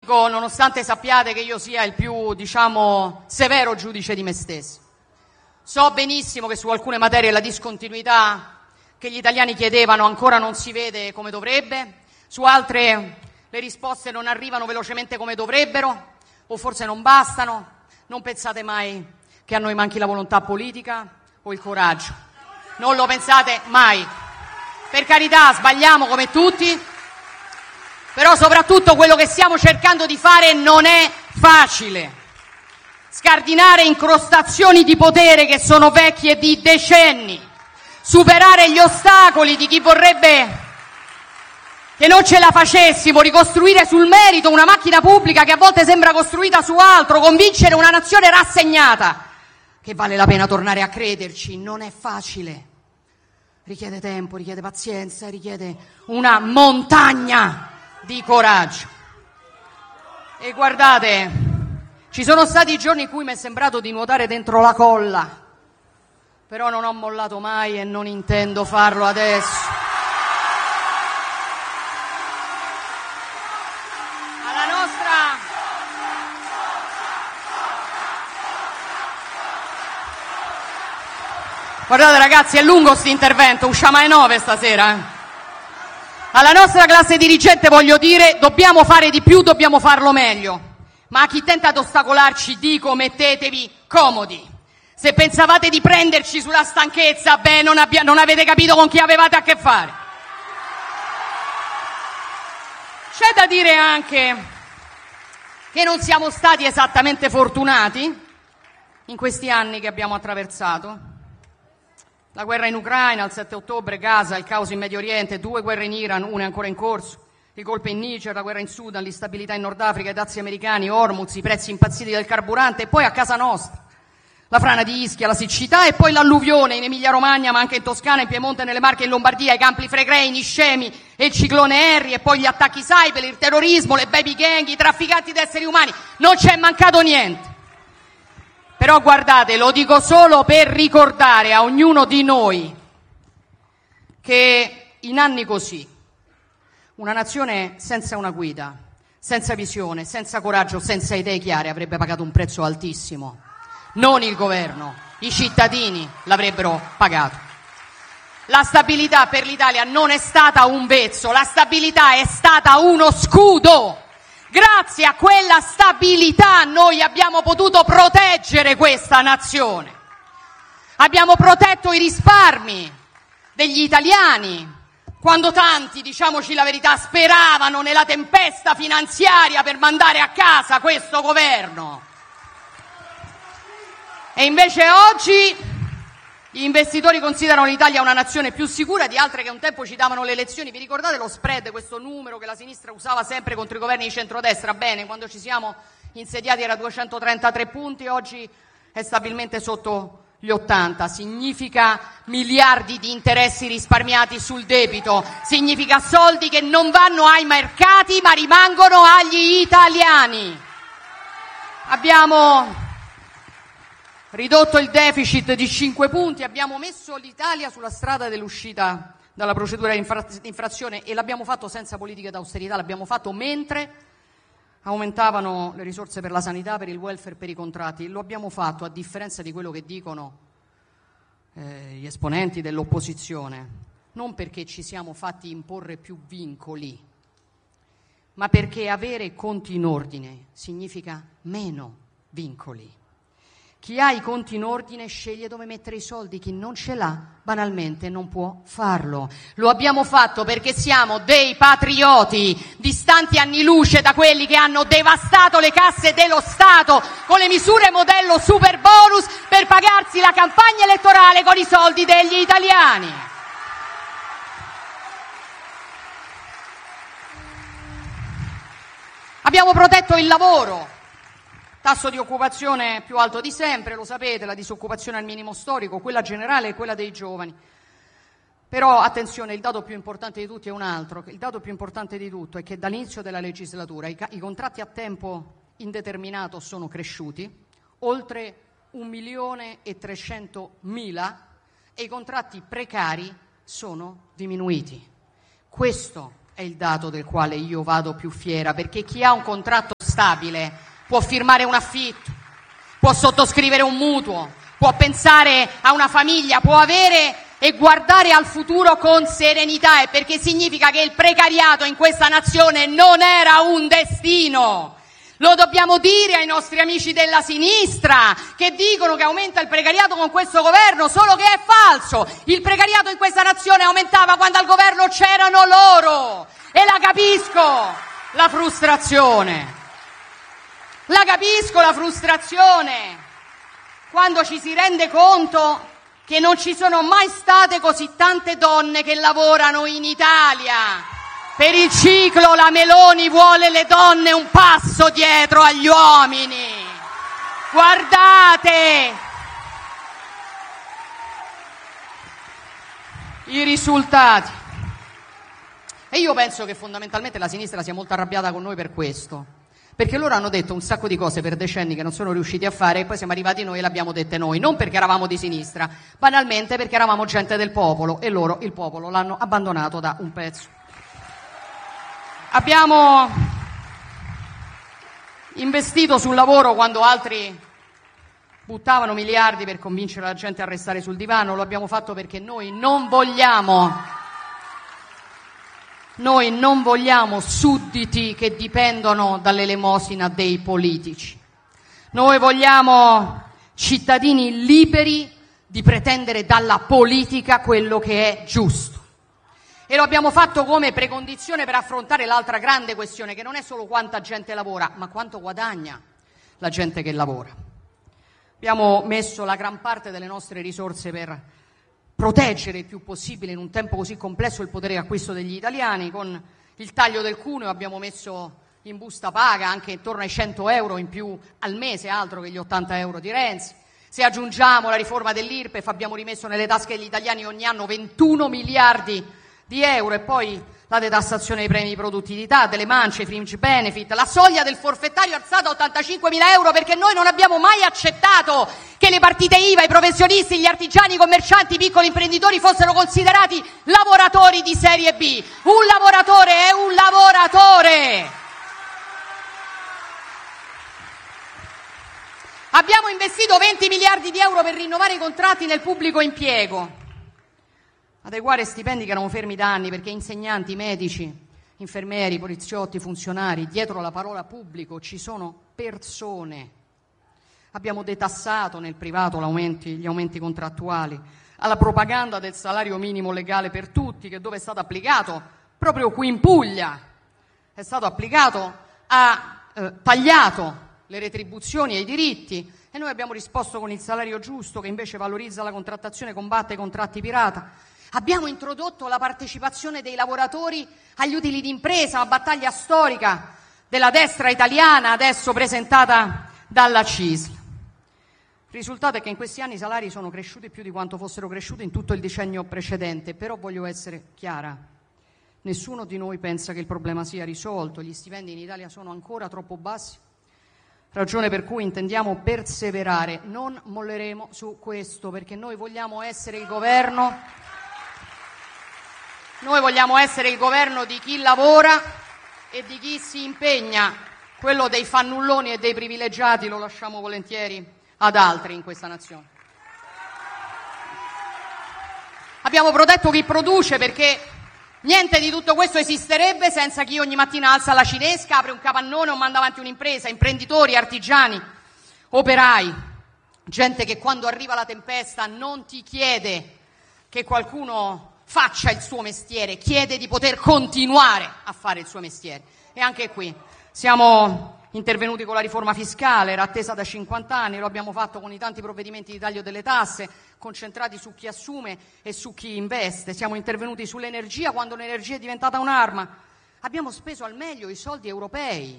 Nonostante sappiate che io sia il più, severo giudice di me stesso. So benissimo che su alcune materie la discontinuità che gli italiani chiedevano ancora non si vede come dovrebbe, su altre le risposte non arrivano velocemente come dovrebbero, o forse non bastano. Non pensate mai che a noi manchi la volontà politica o il coraggio. Non lo pensate mai. Per carità, sbagliamo come tutti, però soprattutto quello che stiamo cercando di fare non è facile. Scardinare incrostazioni di potere che sono vecchie di decenni, superare gli ostacoli di chi vorrebbe che non ce la facessimo, ricostruire sul merito una macchina pubblica che a volte sembra costruita su altro, convincere una nazione rassegnata che vale la pena tornare a crederci, non è facile. Richiede tempo, richiede pazienza, richiede una montagna di coraggio. E guardate, ci sono stati giorni in cui mi è sembrato di nuotare dentro la colla, però non ho mollato mai e non intendo farlo adesso. Guardate ragazzi, è lungo sto intervento, usciamo alle 9 stasera. Alla nostra classe dirigente voglio dire: dobbiamo fare di più, dobbiamo farlo meglio. Ma a chi tenta ad ostacolarci dico: mettetevi comodi. Se pensavate di prenderci sulla stanchezza, non avete capito con chi avevate a che fare. C'è da dire anche che non siamo stati esattamente fortunati in questi anni che abbiamo attraversato. La guerra in Ucraina, il 7 ottobre, Gaza, il caos in Medio Oriente, 2 guerre in Iran, una è ancora in corso, i colpi in Niger, la guerra in Sudan, l'instabilità in Nord Africa, i dazi americani, Hormuz, i prezzi impazziti del carburante, e poi a casa nostra la frana di Ischia, la siccità, e poi l'alluvione in Emilia-Romagna, ma anche in Toscana, in Piemonte, nelle Marche, in Lombardia, i Campi Flegrei, i Niscemi e il ciclone Harry, e poi gli attacchi cyber, il terrorismo, le baby gang, i trafficanti di esseri umani. Non c'è mancato niente. Però guardate, lo dico solo per ricordare a ognuno di noi che in anni così una nazione senza una guida, senza visione, senza coraggio, senza idee chiare avrebbe pagato un prezzo altissimo. Non il governo, i cittadini l'avrebbero pagato. La stabilità per l'Italia non è stata un vezzo, la stabilità è stata uno scudo. Grazie a quella stabilità noi abbiamo potuto proteggere questa nazione. Abbiamo protetto i risparmi degli italiani, quando tanti, diciamoci la verità, speravano nella tempesta finanziaria per mandare a casa questo governo. E invece oggi gli investitori considerano l'Italia una nazione più sicura di altre che un tempo ci davano le lezioni. Vi ricordate lo spread, questo numero che la sinistra usava sempre contro i governi di centrodestra? Bene, quando ci siamo insediati era 233 punti, oggi è stabilmente sotto gli 80. Significa miliardi di interessi risparmiati sul debito, significa soldi che non vanno ai mercati ma rimangono agli italiani. Abbiamo ridotto il deficit di 5 punti, abbiamo messo l'Italia sulla strada dell'uscita dalla procedura di infrazione, e l'abbiamo fatto senza politiche d'austerità, l'abbiamo fatto mentre aumentavano le risorse per la sanità, per il welfare, per i contratti. Lo abbiamo fatto, a differenza di quello che dicono gli esponenti dell'opposizione, non perché ci siamo fatti imporre più vincoli, ma perché avere conti in ordine significa meno vincoli. Chi ha i conti in ordine sceglie dove mettere i soldi, chi non ce l'ha banalmente non può farlo. Lo abbiamo fatto perché siamo dei patrioti, distanti anni luce da quelli che hanno devastato le casse dello Stato con le misure modello super bonus per pagarsi la campagna elettorale con i soldi degli italiani. Abbiamo protetto il lavoro. Tasso di occupazione più alto di sempre, lo sapete, la disoccupazione al minimo storico, quella generale e quella dei giovani. Però attenzione, il dato più importante di tutti è un altro. Il dato più importante di tutto è che dall'inizio della legislatura i contratti a tempo indeterminato sono cresciuti, oltre 1.300.000, e i contratti precari sono diminuiti. Questo è il dato del quale io vado più fiera, perché chi ha un contratto stabile, può firmare un affitto, può sottoscrivere un mutuo, può pensare a una famiglia, può avere e guardare al futuro con serenità, e perché significa che il precariato in questa nazione non era un destino. Lo dobbiamo dire ai nostri amici della sinistra che dicono che aumenta il precariato con questo governo, solo che è falso. Il precariato in questa nazione aumentava quando al governo c'erano loro, e la capisco la frustrazione. La capisco la frustrazione quando ci si rende conto che non ci sono mai state così tante donne che lavorano in Italia. Per il ciclo la Meloni vuole le donne un passo dietro agli uomini. Guardate i risultati. E io penso che fondamentalmente la sinistra sia molto arrabbiata con noi per questo, perché loro hanno detto un sacco di cose per decenni che non sono riusciti a fare, e poi siamo arrivati noi e le abbiamo dette noi, non perché eravamo di sinistra, banalmente perché eravamo gente del popolo, e loro il popolo l'hanno abbandonato da un pezzo. Abbiamo investito sul lavoro quando altri buttavano miliardi per convincere la gente a restare sul divano. Lo abbiamo fatto perché noi non vogliamo sudditi che dipendono dall'elemosina dei politici. Noi vogliamo cittadini liberi di pretendere dalla politica quello che è giusto. E lo abbiamo fatto come precondizione per affrontare l'altra grande questione, che non è solo quanta gente lavora, ma quanto guadagna la gente che lavora. Abbiamo messo la gran parte delle nostre risorse per proteggere il più possibile in un tempo così complesso il potere d'acquisto degli italiani. Con il taglio del cuneo abbiamo messo in busta paga anche intorno ai 100 euro in più al mese, altro che gli 80 euro di Renzi. Se aggiungiamo la riforma dell'IRPEF abbiamo rimesso nelle tasche degli italiani ogni anno 21 miliardi di euro, e poi la detassazione dei premi di produttività, delle mance, i fringe benefit, la soglia del forfettario alzata a 85.000 euro, perché noi non abbiamo mai accettato che le partite IVA, i professionisti, gli artigiani, i commercianti, i piccoli imprenditori fossero considerati lavoratori di serie B. Un lavoratore è un lavoratore. Abbiamo investito 20 miliardi di euro per rinnovare i contratti nel pubblico impiego, adeguare stipendi che erano fermi da anni, perché insegnanti, medici, infermieri, poliziotti, funzionari, dietro la parola pubblico ci sono persone. Abbiamo detassato nel privato gli aumenti contrattuali, alla propaganda del salario minimo legale per tutti, che dove è stato applicato, proprio qui in Puglia, è stato applicato, ha tagliato le retribuzioni e i diritti, e noi abbiamo risposto con il salario giusto, che invece valorizza la contrattazione, combatte i contratti pirata. Abbiamo introdotto la partecipazione dei lavoratori agli utili d'impresa, una battaglia storica della destra italiana, adesso presentata dalla CISL. Il risultato è che in questi anni i salari sono cresciuti più di quanto fossero cresciuti in tutto il decennio precedente, però voglio essere chiara, nessuno di noi pensa che il problema sia risolto, gli stipendi in Italia sono ancora troppo bassi, ragione per cui intendiamo perseverare, non molleremo su questo, perché noi vogliamo essere il governo di chi lavora e di chi si impegna. Quello dei fannulloni e dei privilegiati lo lasciamo volentieri ad altri in questa nazione. Abbiamo protetto chi produce, perché niente di tutto questo esisterebbe senza chi ogni mattina alza la cinesca, apre un capannone o manda avanti un'impresa, imprenditori, artigiani, operai, gente che quando arriva la tempesta non ti chiede che qualcuno faccia il suo mestiere, chiede di poter continuare a fare il suo mestiere. E anche qui siamo intervenuti con la riforma fiscale, era attesa da 50 anni, lo abbiamo fatto con i tanti provvedimenti di taglio delle tasse, concentrati su chi assume e su chi investe. Siamo intervenuti sull'energia quando l'energia è diventata un'arma. Abbiamo speso al meglio i soldi europei,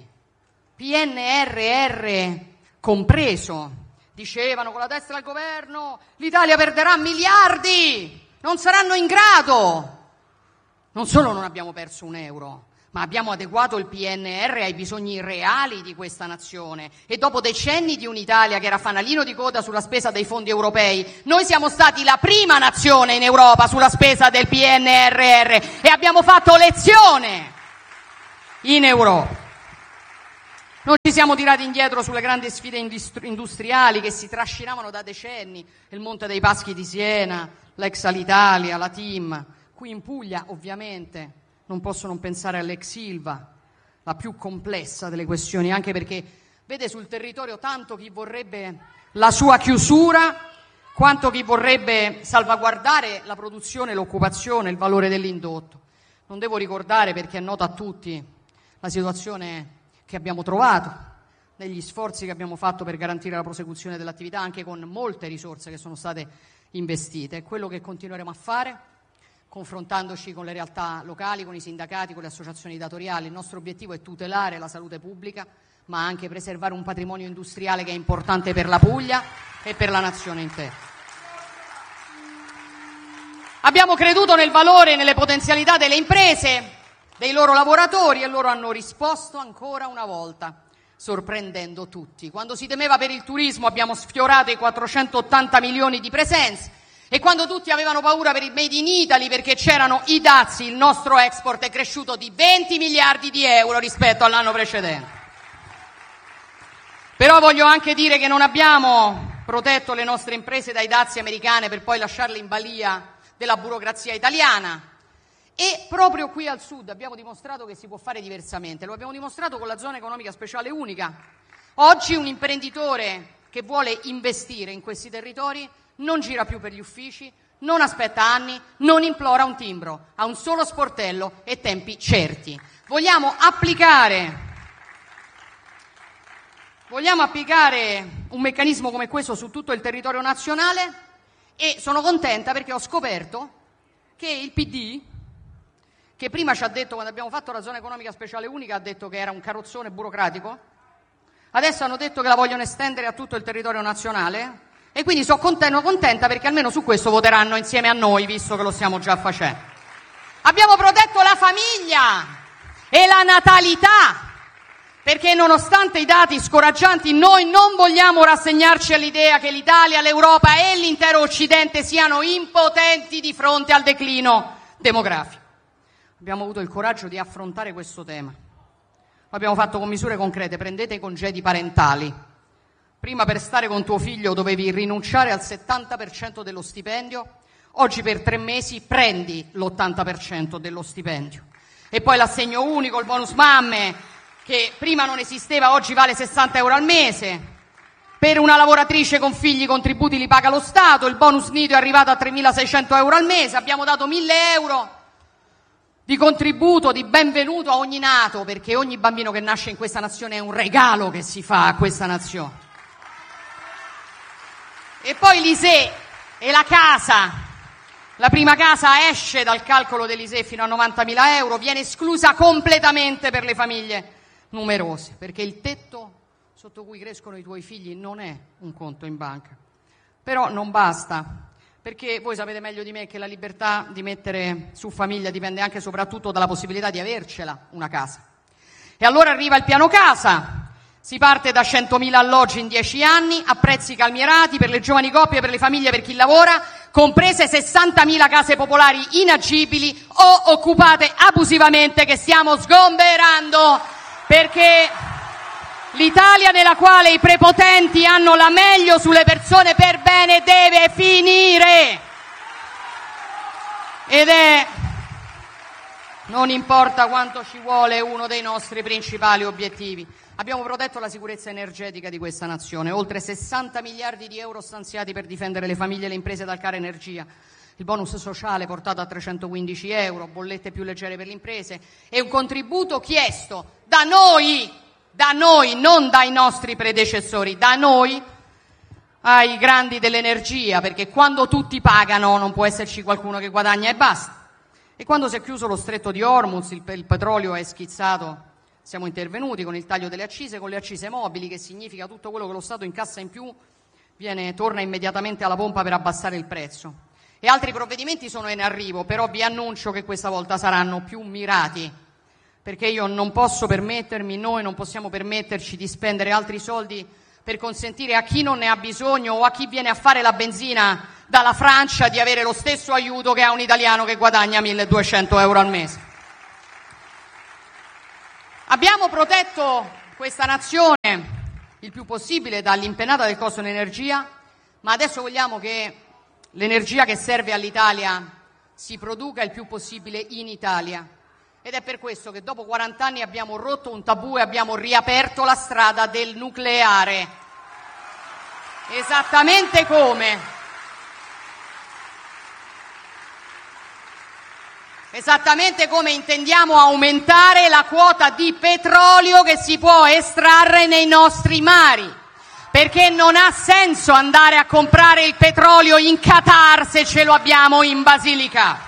PNRR compreso. Dicevano con la destra al governo l'Italia perderà miliardi, non saranno in grado. Non solo non abbiamo perso un euro, ma abbiamo adeguato il PNR ai bisogni reali di questa nazione, e dopo decenni di un'Italia che era fanalino di coda sulla spesa dei fondi europei, noi siamo stati la prima nazione in Europa sulla spesa del PNRR e abbiamo fatto lezione in Europa. Non ci siamo tirati indietro sulle grandi sfide industriali che si trascinavano da decenni, il Monte dei Paschi di Siena, l'ex Alitalia, la TIM. Qui in Puglia, ovviamente, non posso non pensare all'ex Ilva, la più complessa delle questioni, anche perché vede sul territorio tanto chi vorrebbe la sua chiusura, quanto chi vorrebbe salvaguardare la produzione, l'occupazione, il valore dell'indotto. Non devo ricordare, perché è nota a tutti, la situazione che abbiamo trovato negli sforzi che abbiamo fatto per garantire la prosecuzione dell'attività, anche con molte risorse che sono state investite. È quello che continueremo a fare, confrontandoci con le realtà locali, con i sindacati, con le associazioni datoriali. Il nostro obiettivo è tutelare la salute pubblica, ma anche preservare un patrimonio industriale che è importante per la Puglia e per la nazione intera. Abbiamo creduto nel valore e nelle potenzialità delle imprese, dei loro lavoratori, e loro hanno risposto ancora una volta, sorprendendo tutti. Quando si temeva per il turismo abbiamo sfiorato i 480 milioni di presenze, e quando tutti avevano paura per il Made in Italy perché c'erano i dazi, il nostro export è cresciuto di 20 miliardi di euro rispetto all'anno precedente. Però voglio anche dire che non abbiamo protetto le nostre imprese dai dazi americane per poi lasciarle in balia della burocrazia italiana. E proprio qui al sud abbiamo dimostrato che si può fare diversamente. Lo abbiamo dimostrato con la zona economica speciale unica. Oggi un imprenditore che vuole investire in questi territori non gira più per gli uffici, non aspetta anni, non implora un timbro, ha un solo sportello e tempi certi. Vogliamo applicare un meccanismo come questo su tutto il territorio nazionale, e sono contenta perché ho scoperto che il PD, che prima ci ha detto, quando abbiamo fatto la zona economica speciale unica, ha detto che era un carrozzone burocratico, adesso hanno detto che la vogliono estendere a tutto il territorio nazionale, e quindi sono contenta perché almeno su questo voteranno insieme a noi, visto che lo stiamo già facendo. Abbiamo protetto la famiglia e la natalità, perché nonostante i dati scoraggianti noi non vogliamo rassegnarci all'idea che l'Italia, l'Europa e l'intero Occidente siano impotenti di fronte al declino demografico. Abbiamo avuto il coraggio di affrontare questo tema. L'abbiamo fatto con misure concrete. Prendete i congedi parentali. Prima per stare con tuo figlio dovevi rinunciare al 70% dello stipendio, oggi per 3 mesi prendi l'80% dello stipendio. E poi l'assegno unico, il bonus mamme, che prima non esisteva, oggi vale 60 euro al mese. Per una lavoratrice con figli i contributi li paga lo Stato, il bonus nido è arrivato a 3.600 euro al mese, abbiamo dato 1.000 euro di contributo, di benvenuto a ogni nato, perché ogni bambino che nasce in questa nazione è un regalo che si fa a questa nazione. E poi l'ISEE e la casa, la prima casa esce dal calcolo dell'ISEE fino a 90.000 euro, viene esclusa completamente per le famiglie numerose, perché il tetto sotto cui crescono i tuoi figli non è un conto in banca. Però non basta, perché voi sapete meglio di me che la libertà di mettere su famiglia dipende anche e soprattutto dalla possibilità di avercela una casa. E allora arriva il piano casa, si parte da 100.000 alloggi in 10 anni a prezzi calmierati per le giovani coppie, per le famiglie, per chi lavora, comprese 60.000 case popolari inagibili o occupate abusivamente che stiamo sgomberando, perché l'Italia nella quale i prepotenti hanno la meglio sulle persone per bene deve finire. Non importa quanto ci vuole, uno dei nostri principali obiettivi. Abbiamo protetto la sicurezza energetica di questa nazione, oltre 60 miliardi di euro stanziati per difendere le famiglie e le imprese dal caro energia, il bonus sociale portato a 315 euro, bollette più leggere per le imprese e un contributo chiesto da noi, non dai nostri predecessori, da noi ai grandi dell'energia, perché quando tutti pagano non può esserci qualcuno che guadagna e basta. E quando si è chiuso lo stretto di Hormuz, il petrolio è schizzato, siamo intervenuti con il taglio delle accise, con le accise mobili, che significa tutto quello che lo Stato incassa in più torna immediatamente alla pompa per abbassare il prezzo. E altri provvedimenti sono in arrivo, però vi annuncio che questa volta saranno più mirati, perché io non posso permettermi, noi non possiamo permetterci di spendere altri soldi per consentire a chi non ne ha bisogno o a chi viene a fare la benzina dalla Francia di avere lo stesso aiuto che ha un italiano che guadagna 1.200 euro al mese. Abbiamo protetto questa nazione il più possibile dall'impennata del costo dell'energia, ma adesso vogliamo che l'energia che serve all'Italia si produca il più possibile in Italia. Ed è per questo che dopo 40 anni abbiamo rotto un tabù e abbiamo riaperto la strada del nucleare. Esattamente come intendiamo aumentare la quota di petrolio che si può estrarre nei nostri mari, perché non ha senso andare a comprare il petrolio in Qatar se ce lo abbiamo in Basilicata.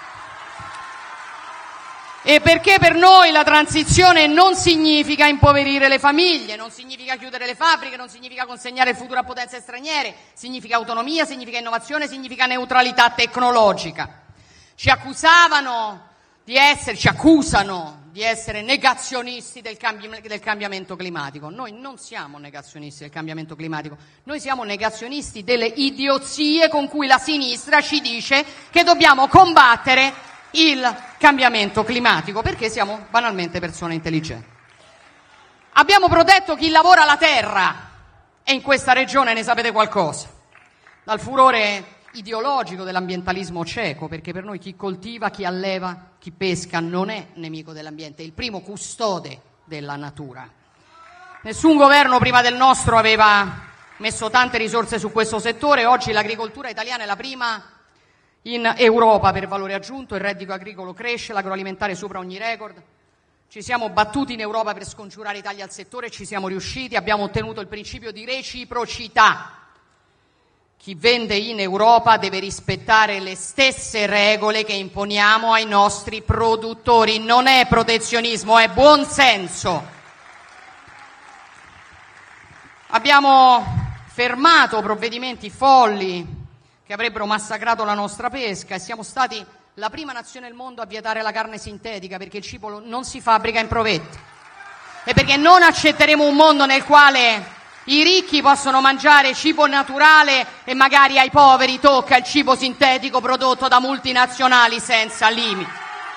E perché per noi la transizione non significa impoverire le famiglie, non significa chiudere le fabbriche, non significa consegnare il futuro a potenze straniere, significa autonomia, significa innovazione, significa neutralità tecnologica. Ci accusano di essere negazionisti del cambiamento climatico. Noi non siamo negazionisti del cambiamento climatico, noi siamo negazionisti delle idiozie con cui la sinistra ci dice che dobbiamo combattere il cambiamento climatico, perché siamo banalmente persone intelligenti. Abbiamo protetto chi lavora la terra e in questa regione ne sapete qualcosa, dal furore ideologico dell'ambientalismo cieco, perché per noi chi coltiva, chi alleva, chi pesca non è nemico dell'ambiente, è il primo custode della natura. Nessun governo prima del nostro aveva messo tante risorse su questo settore. Oggi l'agricoltura italiana è la prima in Europa per valore aggiunto, il reddito agricolo cresce, l'agroalimentare supera ogni record. Ci siamo battuti in Europa per scongiurare i tagli al settore e ci siamo riusciti, abbiamo ottenuto il principio di reciprocità. Chi vende in Europa deve rispettare le stesse regole che imponiamo ai nostri produttori. Non è protezionismo, è buon senso. Abbiamo fermato provvedimenti folli che avrebbero massacrato la nostra pesca e siamo stati la prima nazione al mondo a vietare la carne sintetica, perché il cibo non si fabbrica in provetti e perché non accetteremo un mondo nel quale i ricchi possono mangiare cibo naturale e magari ai poveri tocca il cibo sintetico prodotto da multinazionali senza limiti.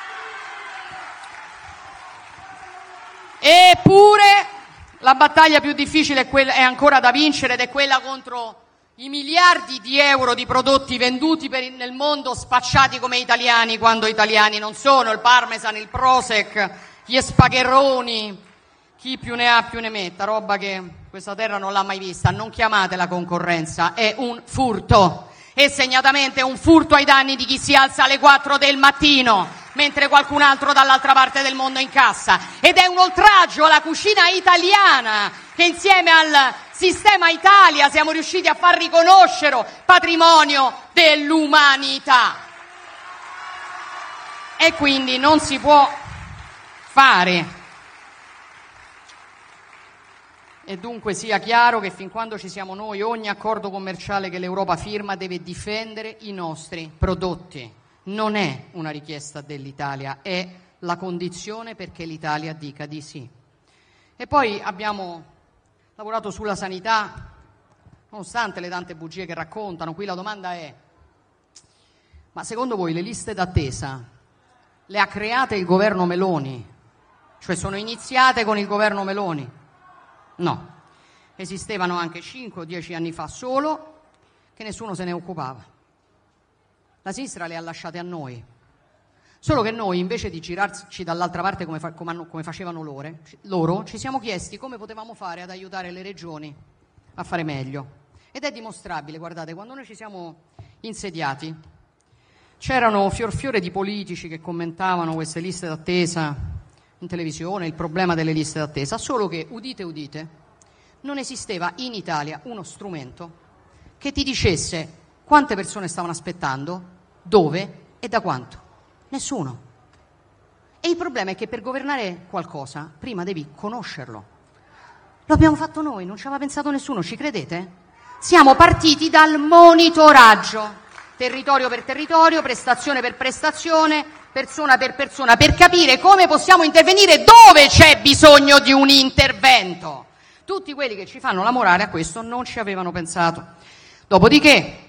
Eppure la battaglia più difficile è ancora da vincere ed è quella contro i miliardi di euro di prodotti venduti nel mondo spacciati come italiani quando italiani non sono, il parmesan, il prosek, gli spagherroni, chi più ne ha più ne metta, roba che questa terra non l'ha mai vista. Non chiamatela concorrenza, è un furto e segnatamente un furto ai danni di chi si alza alle 4 del mattino mentre qualcun altro dall'altra parte del mondo incassa, ed è un oltraggio alla cucina italiana che insieme al sistema Italia siamo riusciti a far riconoscere patrimonio dell'umanità. E quindi non si può fare. E dunque sia chiaro che fin quando ci siamo noi, ogni accordo commerciale che l'Europa firma deve difendere i nostri prodotti. Non è una richiesta dell'Italia, è la condizione perché l'Italia dica di sì. E poi abbiamo lavorato sulla sanità, nonostante le tante bugie che raccontano. Qui la domanda è: ma secondo voi le liste d'attesa le ha create il governo Meloni? Cioè sono iniziate con il governo Meloni? No, esistevano anche 5 o 10 anni fa, solo che nessuno se ne occupava. La sinistra le ha lasciate a noi, solo che noi invece di girarci dall'altra parte come facevano loro, ci siamo chiesti come potevamo fare ad aiutare le regioni a fare meglio. Ed è dimostrabile, guardate, quando noi ci siamo insediati c'erano fior di politici che commentavano queste liste d'attesa in televisione, il problema delle liste d'attesa, solo che, udite, non esisteva in Italia uno strumento che ti dicesse quante persone stavano aspettando, dove e da quanto. Nessuno. E il problema è che per governare qualcosa prima devi conoscerlo. Lo abbiamo fatto noi, non ci aveva pensato nessuno, ci credete? Siamo partiti dal monitoraggio, territorio per territorio, prestazione per prestazione, persona per persona, per capire come possiamo intervenire dove c'è bisogno di un intervento. Tutti quelli che ci fanno la morale a questo non ci avevano pensato. Dopodiché,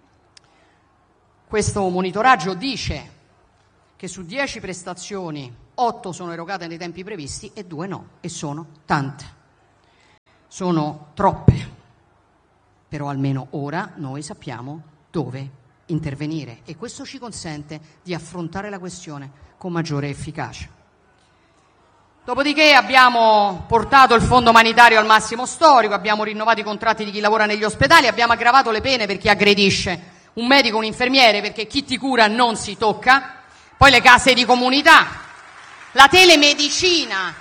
questo monitoraggio dice che su 10 prestazioni 8 sono erogate nei tempi previsti e 2 no, e sono tante. Sono troppe. Però almeno ora noi sappiamo dove intervenire e questo ci consente di affrontare la questione con maggiore efficacia. Dopodiché abbiamo portato il fondo umanitario al massimo storico, abbiamo rinnovato i contratti di chi lavora negli ospedali, abbiamo aggravato le pene per chi aggredisce un medico o un infermiere, perché chi ti cura non si tocca, poi le case di comunità, la telemedicina.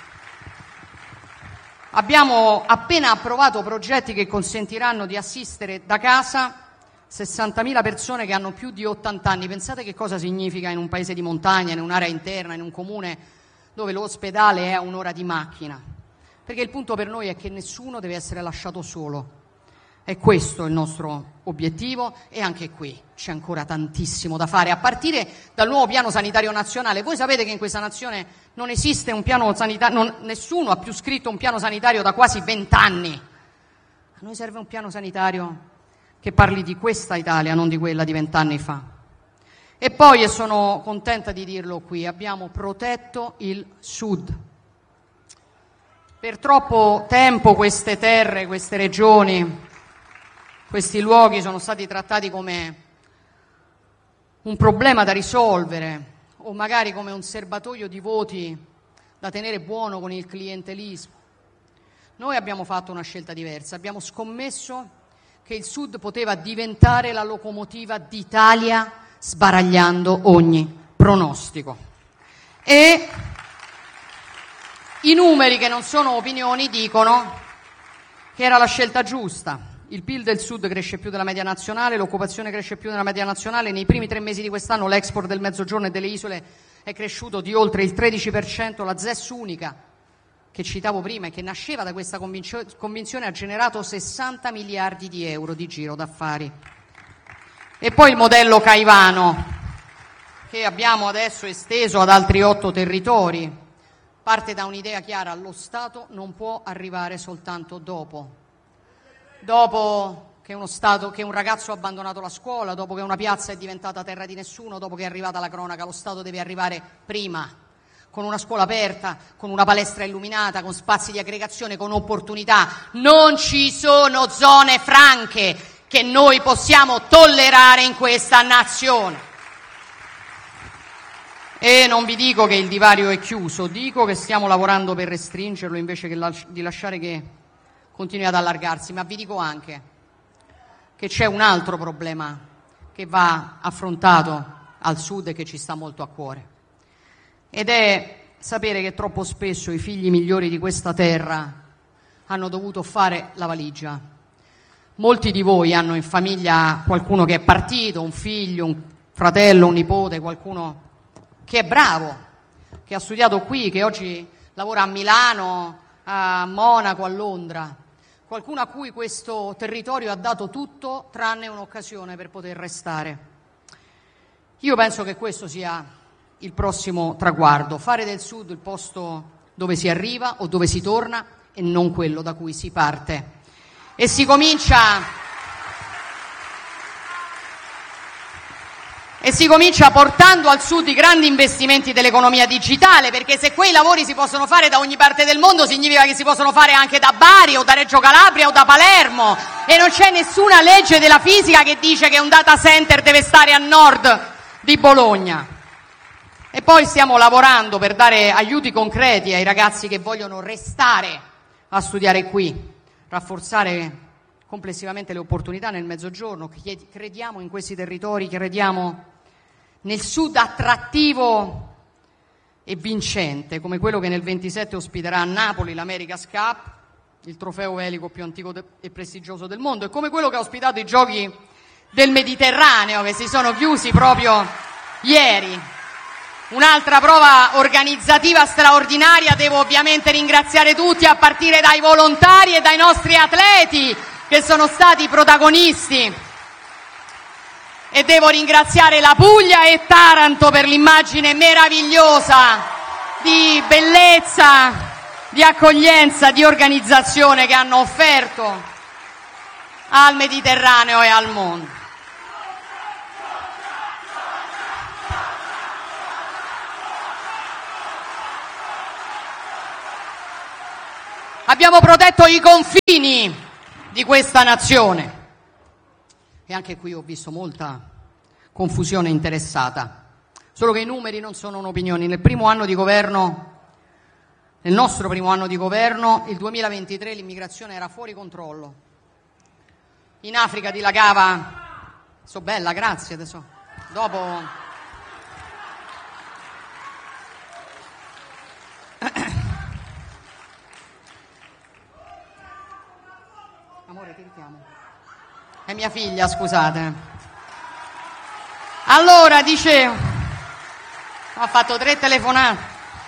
Abbiamo appena approvato progetti che consentiranno di assistere da casa 60.000 persone che hanno più di 80 anni. Pensate che cosa significa in un paese di montagna, in un'area interna, in un comune dove l'ospedale è a un'ora di macchina. Perché il punto per noi è che nessuno deve essere lasciato solo. È questo il nostro obiettivo e anche qui c'è ancora tantissimo da fare, a partire dal nuovo piano sanitario nazionale. Voi sapete che in questa nazione non esiste un piano sanitario, nessuno ha più scritto un piano sanitario da quasi 20 anni. A noi serve un piano sanitario che parli di questa Italia, non di quella di 20 anni fa. E poi, e sono contenta di dirlo qui, abbiamo protetto il Sud. Per troppo tempo queste terre, queste regioni, questi luoghi sono stati trattati come un problema da risolvere o magari come un serbatoio di voti da tenere buono con il clientelismo. Noi abbiamo fatto una scelta diversa, abbiamo scommesso che il Sud poteva diventare la locomotiva d'Italia sbaragliando ogni pronostico. E i numeri, che non sono opinioni, dicono che era la scelta giusta. Il PIL del Sud cresce più della media nazionale, l'occupazione cresce più della media nazionale, nei primi 3 mesi di quest'anno l'export del Mezzogiorno e delle isole è cresciuto di oltre il 13%, la ZES unica, che citavo prima e che nasceva da questa convinzione, ha generato 60 miliardi di euro di giro d'affari. E poi il modello Caivano, che abbiamo adesso esteso ad altri 8 territori, parte da un'idea chiara: lo Stato non può arrivare soltanto dopo che un ragazzo ha abbandonato la scuola, dopo che una piazza è diventata terra di nessuno, dopo che è arrivata la cronaca. Lo Stato deve arrivare prima, con una scuola aperta, con una palestra illuminata, con spazi di aggregazione, con opportunità. Non ci sono zone franche che noi possiamo tollerare in questa nazione. E non vi dico che il divario è chiuso, dico che stiamo lavorando per restringerlo invece che di lasciare che continui ad allargarsi, ma vi dico anche che c'è un altro problema che va affrontato al Sud e che ci sta molto a cuore, ed è sapere che troppo spesso i figli migliori di questa terra hanno dovuto fare la valigia. Molti di voi hanno in famiglia qualcuno che è partito, un figlio, un fratello, un nipote, qualcuno che è bravo, che ha studiato qui, che oggi lavora a Milano, a Monaco, a Londra. Qualcuno a cui questo territorio ha dato tutto tranne un'occasione per poter restare. Io penso che questo sia il prossimo traguardo: fare del Sud il posto dove si arriva o dove si torna e non quello da cui si parte. E si comincia portando al Sud i grandi investimenti dell'economia digitale, perché se quei lavori si possono fare da ogni parte del mondo significa che si possono fare anche da Bari o da Reggio Calabria o da Palermo, e non c'è nessuna legge della fisica che dice che un data center deve stare a nord di Bologna. E poi stiamo lavorando per dare aiuti concreti ai ragazzi che vogliono restare a studiare qui, rafforzare complessivamente le opportunità nel Mezzogiorno. Crediamo in questi territori, crediamo nel Sud attrattivo e vincente, come quello che nel 27 ospiterà a Napoli l'America's Cup, il trofeo velico più antico e prestigioso del mondo, e come quello che ha ospitato i Giochi del Mediterraneo, che si sono chiusi proprio ieri. Un'altra prova organizzativa straordinaria. Devo ovviamente ringraziare tutti, a partire dai volontari e dai nostri atleti che sono stati protagonisti, e devo ringraziare la Puglia e Taranto per l'immagine meravigliosa di bellezza, di accoglienza, di organizzazione che hanno offerto al Mediterraneo e al mondo. abbiamo protetto i confini di questa nazione. E anche qui ho visto molta confusione interessata. Solo che i numeri non sono un'opinione. Nel nostro primo anno di governo, il 2023, l'immigrazione era fuori controllo. In Africa dilagava... So bella, grazie, adesso. Dopo... Amore, ti richiamo. È mia figlia, scusate. Allora, dicevo, ho fatto 3 telefonate.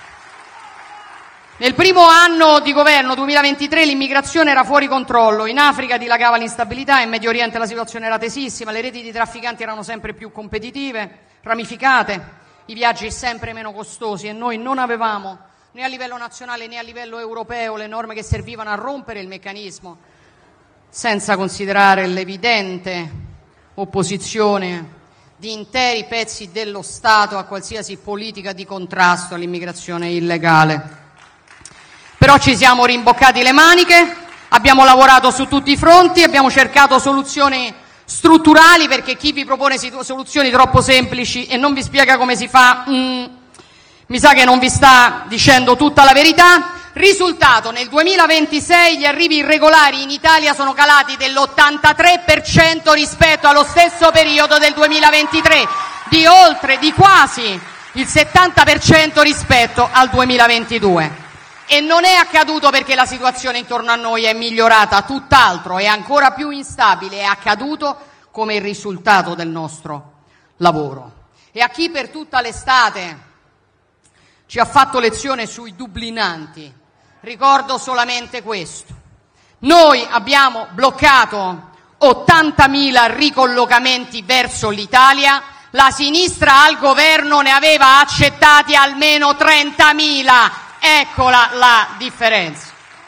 Nel primo anno di governo, 2023, l'immigrazione era fuori controllo. In Africa dilagava l'instabilità, in Medio Oriente la situazione era tesissima, le reti di trafficanti erano sempre più competitive, ramificate, i viaggi sempre meno costosi e noi non avevamo, né a livello nazionale né a livello europeo, le norme che servivano a rompere il meccanismo, senza considerare l'evidente opposizione di interi pezzi dello Stato a qualsiasi politica di contrasto all'immigrazione illegale. Però ci siamo rimboccati le maniche, abbiamo lavorato su tutti i fronti, abbiamo cercato soluzioni strutturali, perché chi vi propone soluzioni troppo semplici e non vi spiega come si fa, mi sa che non vi sta dicendo tutta la verità. Risultato, nel 2026 gli arrivi irregolari in Italia sono calati dell'83% rispetto allo stesso periodo del 2023, di quasi il 70% rispetto al 2022. E non è accaduto perché la situazione intorno a noi è migliorata, tutt'altro, è ancora più instabile, è accaduto come il risultato del nostro lavoro. E a chi per tutta l'estate ci ha fatto lezione sui dublinanti, ricordo solamente questo. Noi abbiamo bloccato 80.000 ricollocamenti verso l'Italia, la sinistra al governo ne aveva accettati almeno 30.000. Eccola la differenza.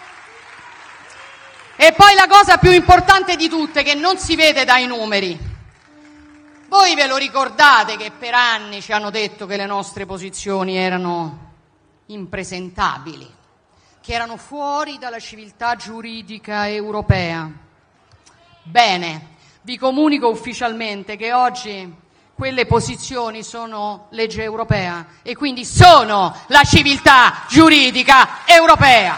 E poi la cosa più importante di tutte, che non si vede dai numeri. Voi ve lo ricordate che per anni ci hanno detto che le nostre posizioni erano impresentabili, che erano fuori dalla civiltà giuridica europea? Bene, vi comunico ufficialmente che oggi quelle posizioni sono legge europea e quindi sono la civiltà giuridica europea.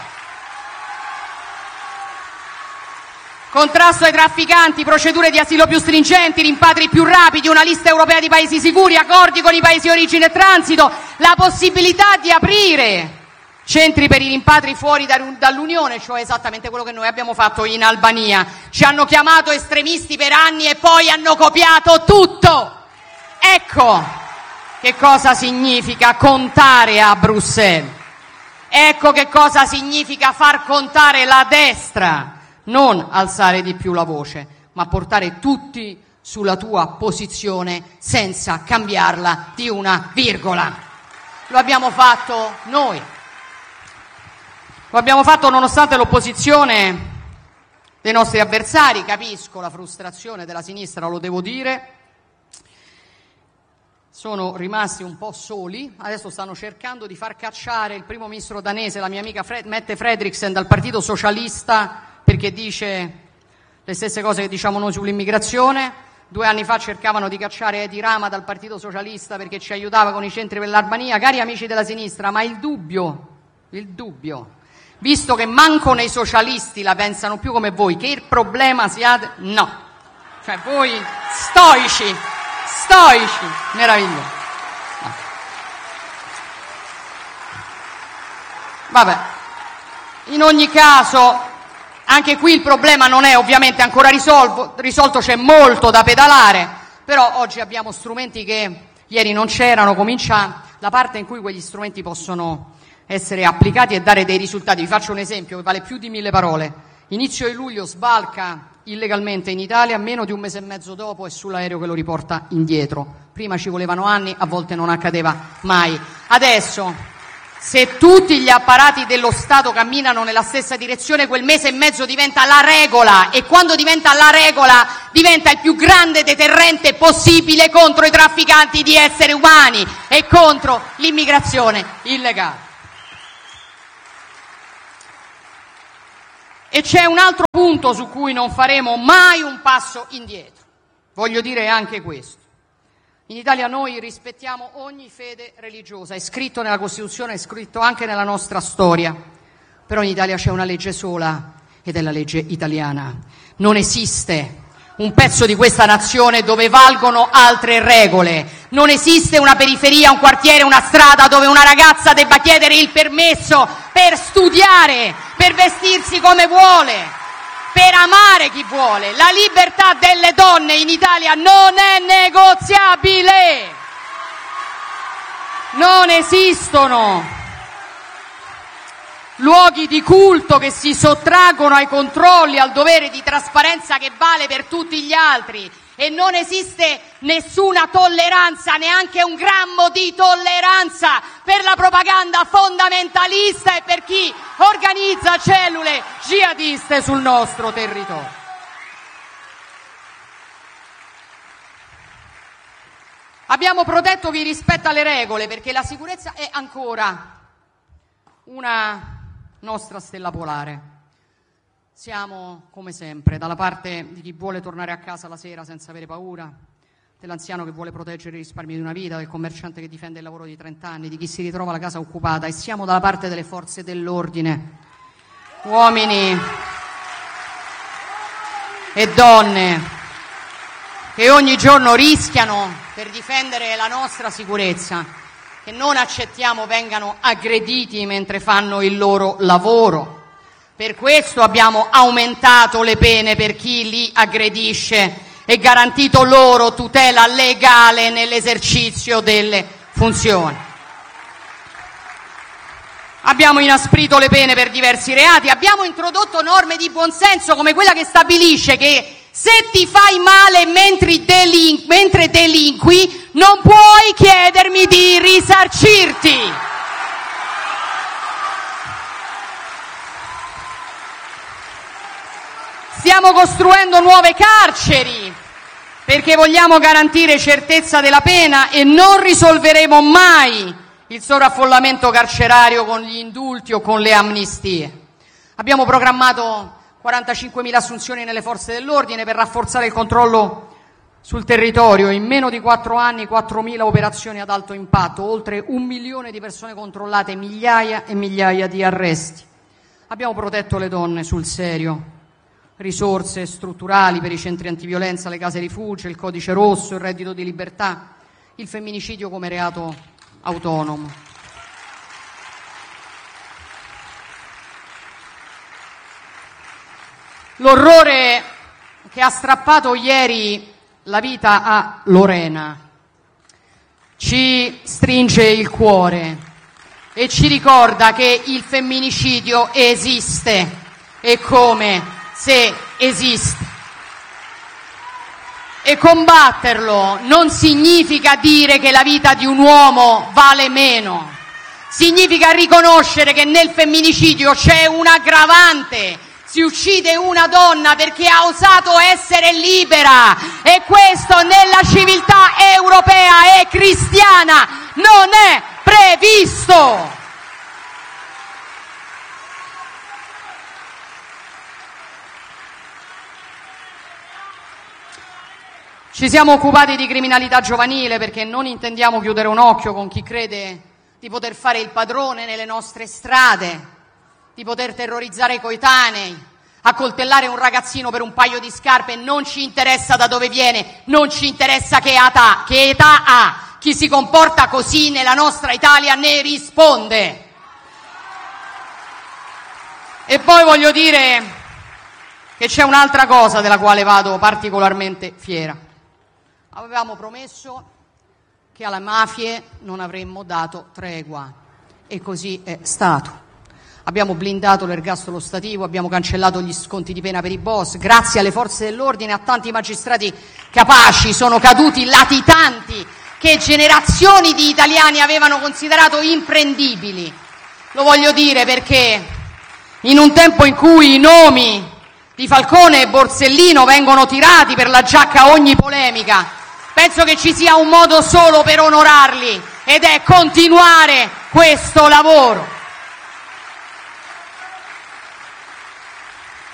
Contrasto ai trafficanti, procedure di asilo più stringenti, rimpatri più rapidi, una lista europea di paesi sicuri, accordi con i paesi origine e transito, la possibilità di aprire centri per i rimpatri fuori dall'Unione, cioè esattamente quello che noi abbiamo fatto in Albania. Ci hanno chiamato estremisti per anni e poi hanno copiato tutto. Ecco che cosa significa contare a Bruxelles. Ecco che cosa significa far contare la destra. Non alzare di più la voce, ma portare tutti sulla tua posizione senza cambiarla di una virgola. Lo abbiamo fatto noi. Lo abbiamo fatto nonostante l'opposizione dei nostri avversari. Capisco la frustrazione della sinistra, lo devo dire. Sono rimasti un po' soli, adesso stanno cercando di far cacciare il primo ministro danese, la mia amica Mette Frederiksen, dal Partito Socialista, perché dice le stesse cose che diciamo noi sull'immigrazione. 2 anni fa cercavano di cacciare Edi Rama dal Partito Socialista perché ci aiutava con i centri per l'Albania. Cari amici della sinistra, ma il dubbio, visto che manco nei socialisti la pensano più come voi, che il problema siate... No, cioè voi stoici, meraviglioso. No. Vabbè, in ogni caso, anche qui il problema non è ovviamente ancora risolto, c'è molto da pedalare, però oggi abbiamo strumenti che ieri non c'erano, comincia la parte in cui quegli strumenti possono essere applicati e dare dei risultati. Vi faccio un esempio che vale più di 1000 parole. Inizio di luglio sbalca illegalmente in Italia, meno di un mese e mezzo dopo è sull'aereo che lo riporta indietro. Prima ci volevano anni, a volte non accadeva mai. Adesso, se tutti gli apparati dello Stato camminano nella stessa direzione, quel mese e mezzo diventa la regola, e quando diventa la regola diventa il più grande deterrente possibile contro i trafficanti di esseri umani e contro l'immigrazione illegale. E c'è un altro punto su cui non faremo mai un passo indietro. Voglio dire anche questo. In Italia noi rispettiamo ogni fede religiosa, è scritto nella Costituzione, è scritto anche nella nostra storia. Però in Italia c'è una legge sola ed è la legge italiana. Non esiste un pezzo di questa nazione dove valgono altre regole. Non esiste una periferia, un quartiere, una strada dove una ragazza debba chiedere il permesso per studiare, per vestirsi come vuole, per amare chi vuole. La libertà delle donne in Italia non è negoziabile. Non esistono luoghi di culto che si sottraggono ai controlli, al dovere di trasparenza che vale per tutti gli altri, e non esiste nessuna tolleranza, neanche un grammo di tolleranza per la propaganda fondamentalista e per chi organizza cellule jihadiste sul nostro territorio. Abbiamo protetto chi rispetta le regole perché la sicurezza è ancora una nostra stella polare. Siamo, come sempre, dalla parte di chi vuole tornare a casa la sera senza avere paura, dell'anziano che vuole proteggere i risparmi di una vita, del commerciante che difende il lavoro di 30 anni, di chi si ritrova la casa occupata, e siamo dalla parte delle forze dell'ordine, uomini e donne che ogni giorno rischiano per difendere la nostra sicurezza, che non accettiamo vengano aggrediti mentre fanno il loro lavoro. Per questo abbiamo aumentato le pene per chi li aggredisce e garantito loro tutela legale nell'esercizio delle funzioni. Abbiamo inasprito le pene per diversi reati, abbiamo introdotto norme di buonsenso come quella che stabilisce che se ti fai male mentre delinqui, non puoi chiedermi di risarcirti. Stiamo costruendo nuove carceri perché vogliamo garantire certezza della pena e non risolveremo mai il sovraffollamento carcerario con gli indulti o con le amnistie. Abbiamo programmato 45.000 assunzioni nelle forze dell'ordine per rafforzare il controllo sul territorio. In meno di 4 anni 4.000 operazioni ad alto impatto, oltre 1 milione di persone controllate, migliaia e migliaia di arresti. Abbiamo protetto le donne sul serio, risorse strutturali per i centri antiviolenza, le case rifugio, il codice rosso, il reddito di libertà, il femminicidio come reato autonomo. L'orrore che ha strappato ieri la vita a Lorena ci stringe il cuore e ci ricorda che il femminicidio esiste, e come se esiste. E combatterlo non significa dire che la vita di un uomo vale meno, significa riconoscere che nel femminicidio c'è un aggravante. Si uccide una donna perché ha osato essere libera, e questo nella civiltà europea e cristiana non è previsto. Ci siamo occupati di criminalità giovanile perché non intendiamo chiudere un occhio con chi crede di poter fare il padrone nelle nostre strade, di poter terrorizzare i coetanei, accoltellare un ragazzino per un paio di scarpe. Non ci interessa da dove viene, non ci interessa che età ha. Chi si comporta così nella nostra Italia ne risponde. E poi voglio dire che c'è un'altra cosa della quale vado particolarmente fiera. Avevamo promesso che alle mafie non avremmo dato tregua, e così è stato. Abbiamo blindato l'ergastolo stativo, abbiamo cancellato gli sconti di pena per i boss. Grazie alle forze dell'ordine e a tanti magistrati capaci sono caduti latitanti che generazioni di italiani avevano considerato imprendibili. Lo voglio dire perché in un tempo in cui i nomi di Falcone e Borsellino vengono tirati per la giacca a ogni polemica, penso che ci sia un modo solo per onorarli, ed è continuare questo lavoro.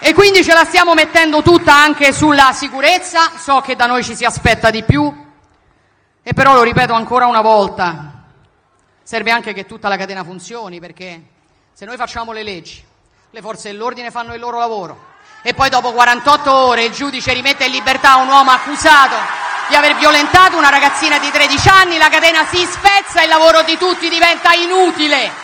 E quindi ce la stiamo mettendo tutta anche sulla sicurezza. So che da noi ci si aspetta di più, e però lo ripeto ancora una volta, serve anche che tutta la catena funzioni, perché se noi facciamo le leggi, le forze dell'ordine fanno il loro lavoro e poi dopo 48 ore il giudice rimette in libertà un uomo accusato di aver violentato una ragazzina di 13 anni, la catena si spezza e il lavoro di tutti diventa inutile.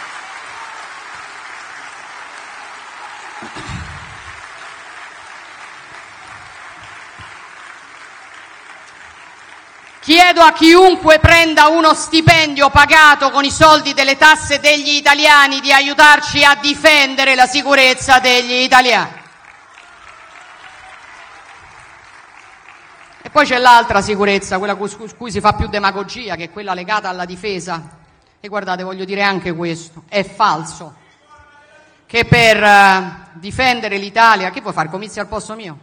Chiedo a chiunque prenda uno stipendio pagato con i soldi delle tasse degli italiani di aiutarci a difendere la sicurezza degli italiani. E poi c'è l'altra sicurezza, quella su cui si fa più demagogia, che è quella legata alla difesa. E guardate, voglio dire anche questo, è falso che per difendere l'Italia... Che vuoi fare, comizi al posto mio?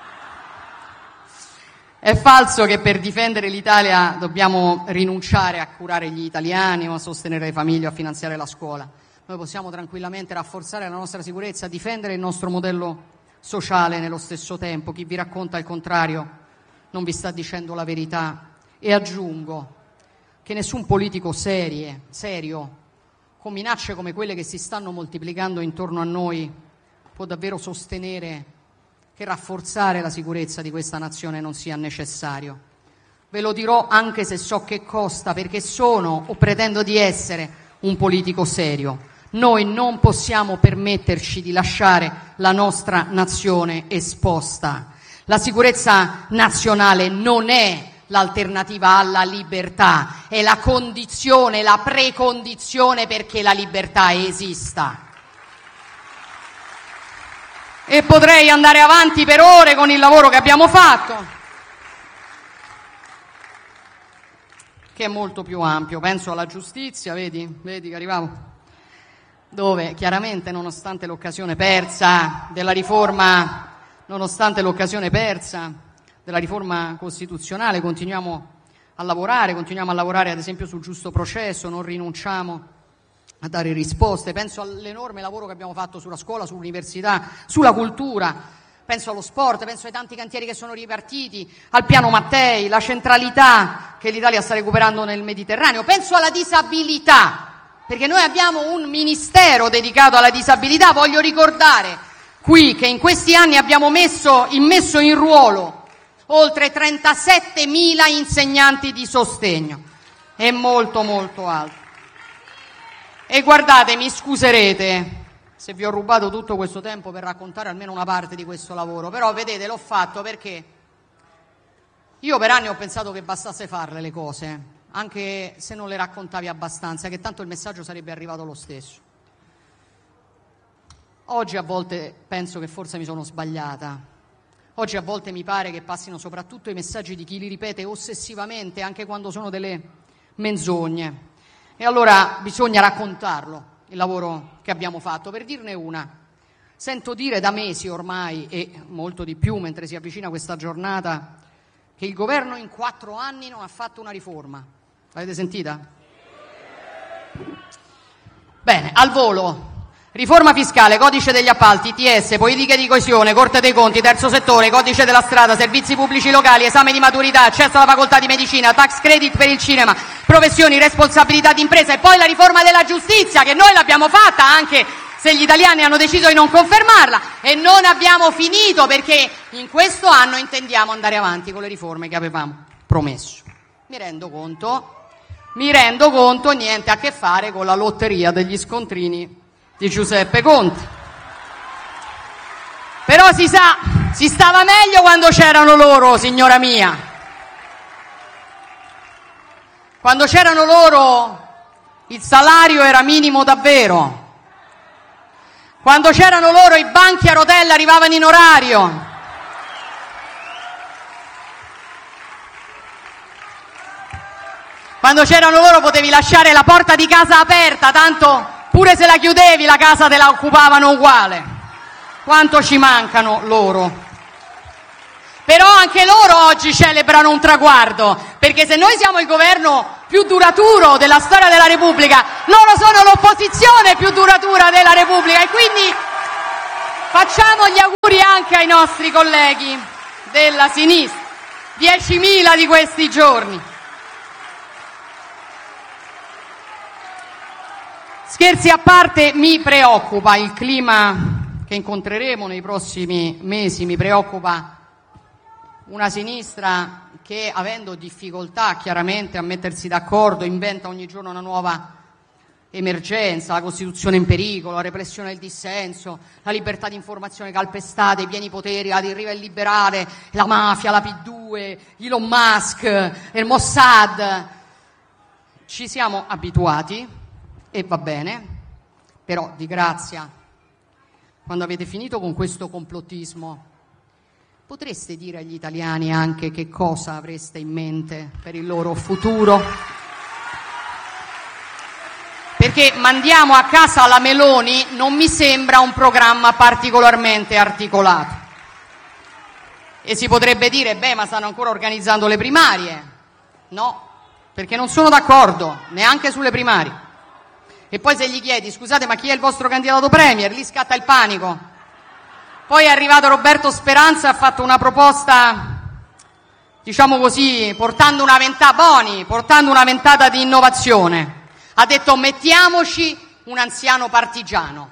È falso che per difendere l'Italia dobbiamo rinunciare a curare gli italiani o a sostenere le famiglie o a finanziare la scuola. Noi possiamo tranquillamente rafforzare la nostra sicurezza, difendere il nostro modello sociale nello stesso tempo. Chi vi racconta il contrario non vi sta dicendo la verità. E aggiungo che nessun politico serio, con minacce come quelle che si stanno moltiplicando intorno a noi, può davvero sostenere che rafforzare la sicurezza di questa nazione non sia necessario. Ve lo dirò anche se so che costa, perché sono o pretendo di essere un politico serio. Noi non possiamo permetterci di lasciare la nostra nazione esposta. La sicurezza nazionale non è l'alternativa alla libertà, è la condizione, la precondizione perché la libertà esista. E potrei andare avanti per ore con il lavoro che abbiamo fatto, che è molto più ampio. Penso alla giustizia, vedi che arrivavo, dove chiaramente nonostante l'occasione persa della riforma costituzionale continuiamo a lavorare ad esempio sul giusto processo, non rinunciamo a dare risposte. Penso all'enorme lavoro che abbiamo fatto sulla scuola, sull'università, sulla cultura, penso allo sport, penso ai tanti cantieri che sono ripartiti, al piano Mattei, la centralità che l'Italia sta recuperando nel Mediterraneo, penso alla disabilità, perché noi abbiamo un ministero dedicato alla disabilità. Voglio ricordare qui che in questi anni abbiamo messo in ruolo oltre 37.000 insegnanti di sostegno, è molto molto alto. E guardate, mi scuserete se vi ho rubato tutto questo tempo per raccontare almeno una parte di questo lavoro, però vedete, l'ho fatto perché io per anni ho pensato che bastasse farle le cose, anche se non le raccontavi abbastanza, che tanto il messaggio sarebbe arrivato lo stesso. Oggi a volte penso che forse mi sono sbagliata. Oggi a volte mi pare che passino soprattutto i messaggi di chi li ripete ossessivamente, anche quando sono delle menzogne. E allora bisogna raccontarlo, il lavoro che abbiamo fatto. Per dirne una, sento dire da mesi ormai, e molto di più mentre si avvicina questa giornata, che il governo in 4 anni non ha fatto una riforma. L'avete sentita? Bene, al volo. Riforma fiscale, codice degli appalti, ITS, politiche di coesione, Corte dei Conti, terzo settore, codice della strada, servizi pubblici locali, esame di maturità, accesso alla facoltà di medicina, tax credit per il cinema, professioni, responsabilità d'impresa, e poi la riforma della giustizia, che noi l'abbiamo fatta anche se gli italiani hanno deciso di non confermarla, e non abbiamo finito, perché in questo anno intendiamo andare avanti con le riforme che avevamo promesso. Mi rendo conto, niente a che fare con la lotteria degli scontrini di Giuseppe Conte. Però si sa, si stava meglio quando c'erano loro, signora mia. Quando c'erano loro il salario era minimo davvero. Quando c'erano loro i banchi a rotella arrivavano in orario. Quando c'erano loro potevi lasciare la porta di casa aperta, tanto pure se la chiudevi la casa te la occupavano uguale. Quanto ci mancano loro. Però anche loro oggi celebrano un traguardo, perché se noi siamo il governo più duraturo della storia della Repubblica, loro sono l'opposizione più duratura della Repubblica, e quindi facciamo gli auguri anche ai nostri colleghi della sinistra, 10.000 di questi giorni. Scherzi a parte, mi preoccupa il clima che incontreremo nei prossimi mesi, mi preoccupa una sinistra che, avendo difficoltà chiaramente a mettersi d'accordo, inventa ogni giorno una nuova emergenza, la Costituzione in pericolo, la repressione del dissenso, la libertà di informazione calpestata, i pieni poteri, la deriva illiberale, la mafia, la P2, Elon Musk, il Mossad. Ci siamo abituati e va bene, però di grazia, quando avete finito con questo complottismo, potreste dire agli italiani anche che cosa avreste in mente per il loro futuro? Perché mandiamo a casa la Meloni non mi sembra un programma particolarmente articolato. E si potrebbe dire, beh, ma stanno ancora organizzando le primarie. No, perché non sono d'accordo, neanche sulle primarie. E poi se gli chiedi, scusate, ma chi è il vostro candidato premier? Lì scatta il panico. Poi è arrivato Roberto Speranza e ha fatto una proposta, diciamo così, portando una ventata di innovazione. Ha detto mettiamoci un anziano partigiano.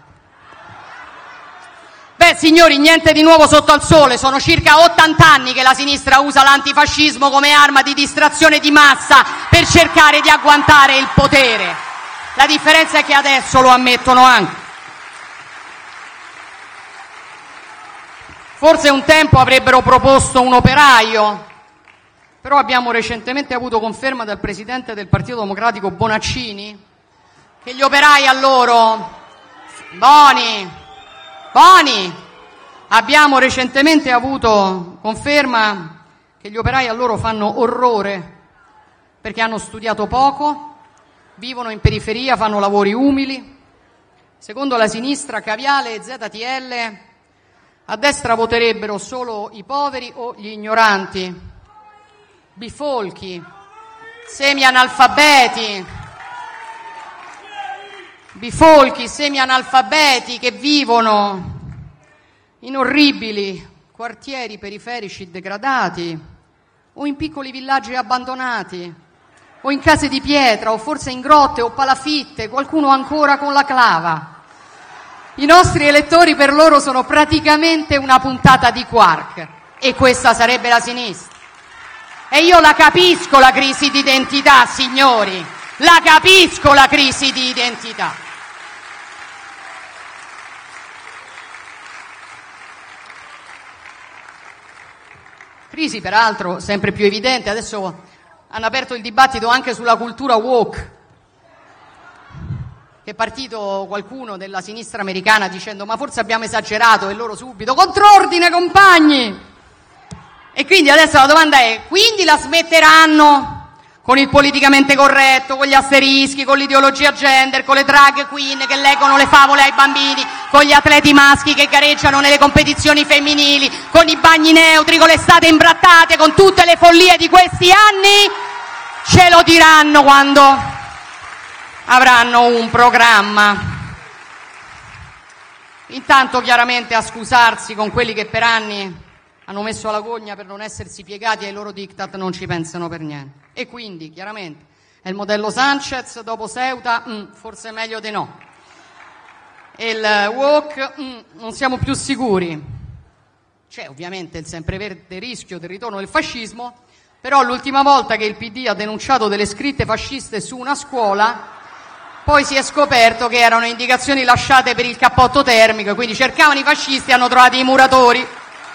Beh signori, niente di nuovo sotto al sole, sono circa 80 anni che la sinistra usa l'antifascismo come arma di distrazione di massa per cercare di agguantare il potere. La differenza è che adesso lo ammettono anche. Forse un tempo avrebbero proposto un operaio, però abbiamo recentemente avuto conferma dal presidente del Partito Democratico Bonaccini che gli operai a loro abbiamo recentemente avuto conferma che gli operai a loro fanno orrore perché hanno studiato poco, vivono in periferia, fanno lavori umili. Secondo la sinistra caviale e ZTL a destra voterebbero solo i poveri o gli ignoranti, bifolchi, semi-analfabeti che vivono in orribili quartieri periferici degradati o in piccoli villaggi abbandonati o in case di pietra o forse in grotte o palafitte, qualcuno ancora con la clava. I nostri elettori per loro sono praticamente una puntata di Quark e questa sarebbe la sinistra. E io la capisco la crisi di identità, signori, la capisco la crisi di identità. Crisi peraltro sempre più evidente, adesso hanno aperto il dibattito anche sulla cultura woke, che è partito qualcuno della sinistra americana dicendo ma forse abbiamo esagerato e loro subito contrordine compagni. E quindi adesso la domanda è, quindi la smetteranno con il politicamente corretto, con gli asterischi, con l'ideologia gender, con le drag queen che leggono le favole ai bambini, con gli atleti maschi che gareggiano nelle competizioni femminili, con i bagni neutri, con le estate imbrattate, con tutte le follie di questi anni? Ce lo diranno quando avranno un programma. Intanto chiaramente a scusarsi con quelli che per anni hanno messo la gogna per non essersi piegati ai loro diktat non ci pensano per niente. E quindi chiaramente è il modello Sanchez dopo Ceuta, forse meglio di no. E il woke, non siamo più sicuri. C'è ovviamente il sempreverde rischio del ritorno del fascismo, però l'ultima volta che il PD ha denunciato delle scritte fasciste su una scuola, poi si è scoperto che erano indicazioni lasciate per il cappotto termico, quindi cercavano i fascisti e hanno trovato i muratori.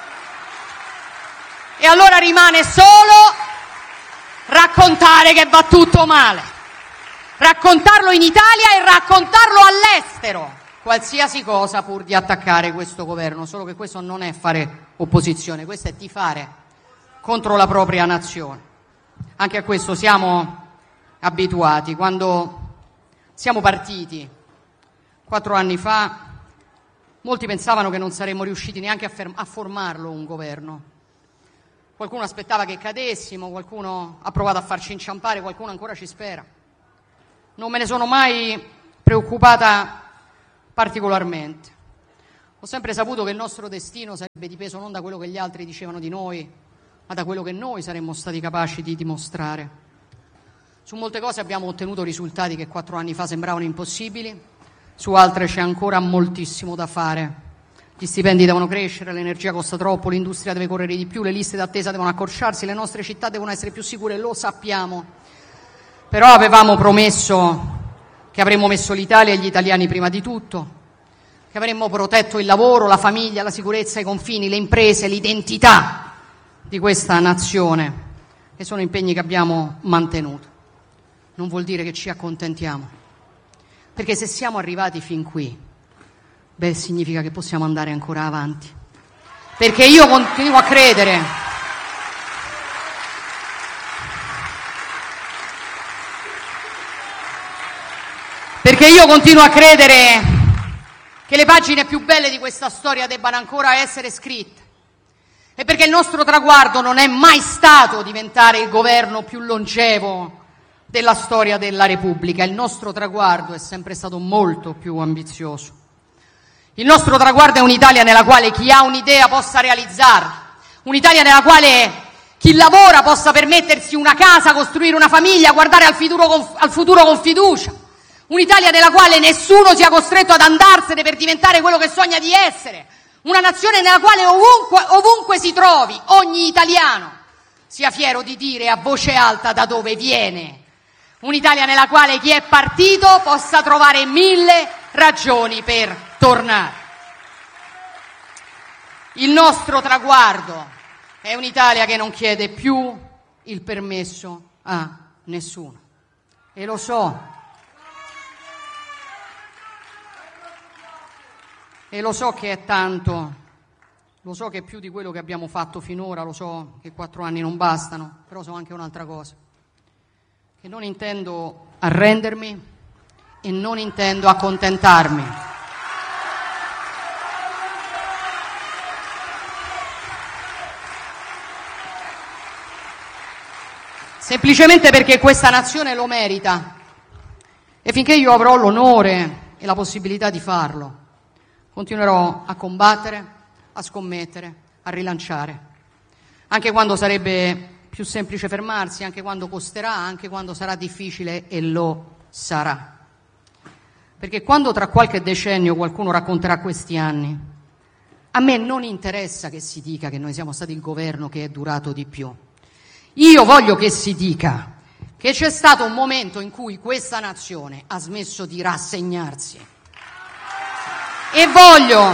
E allora rimane solo raccontare che va tutto male, raccontarlo in Italia e raccontarlo all'estero, qualsiasi cosa pur di attaccare questo governo, solo che questo non è fare opposizione, questo è tifare contro la propria nazione. Anche a questo siamo abituati. Quando siamo partiti 4 anni fa, molti pensavano che non saremmo riusciti neanche a formarlo un governo. Qualcuno aspettava che cadessimo, qualcuno ha provato a farci inciampare, qualcuno ancora ci spera. Non me ne sono mai preoccupata particolarmente. Ho sempre saputo che il nostro destino sarebbe dipeso non da quello che gli altri dicevano di noi, ma da quello che noi saremmo stati capaci di dimostrare. Su molte cose abbiamo ottenuto risultati che 4 anni fa sembravano impossibili, su altre c'è ancora moltissimo da fare. Gli stipendi devono crescere, l'energia costa troppo, l'industria deve correre di più, le liste d'attesa devono accorciarsi, le nostre città devono essere più sicure, lo sappiamo. Però avevamo promesso che avremmo messo l'Italia e gli italiani prima di tutto, che avremmo protetto il lavoro, la famiglia, la sicurezza, i confini, le imprese, l'identità di questa nazione, e sono impegni che abbiamo mantenuto. Non vuol dire che ci accontentiamo, perché se siamo arrivati fin qui, significa che possiamo andare ancora avanti. Perché io continuo a credere che le pagine più belle di questa storia debbano ancora essere scritte, e perché il nostro traguardo non è mai stato diventare il governo più longevo della storia della Repubblica. Il nostro traguardo è sempre stato molto più ambizioso. Il nostro traguardo è un'Italia nella quale chi ha un'idea possa realizzarla, un'Italia nella quale chi lavora possa permettersi una casa, costruire una famiglia, guardare al futuro con fiducia, un'Italia nella quale nessuno sia costretto ad andarsene per diventare quello che sogna di essere, una nazione nella quale ovunque si trovi ogni italiano sia fiero di dire a voce alta da dove viene, un'Italia nella quale chi è partito possa trovare 1000 ragioni per tornare. Il nostro traguardo è un'Italia che non chiede più il permesso a nessuno. E lo so. E lo so che è tanto, lo so che è più di quello che abbiamo fatto finora, lo so che 4 anni non bastano, però so anche un'altra cosa, che non intendo arrendermi e non intendo accontentarmi. Semplicemente perché questa nazione lo merita, e finché io avrò l'onore e la possibilità di farlo, continuerò a combattere, a scommettere, a rilanciare, anche quando sarebbe più semplice fermarsi, anche quando costerà, anche quando sarà difficile, e lo sarà. Perché quando tra qualche decennio qualcuno racconterà questi anni, a me non interessa che si dica che noi siamo stati il governo che è durato di più. Io voglio che si dica che c'è stato un momento in cui questa nazione ha smesso di rassegnarsi. E voglio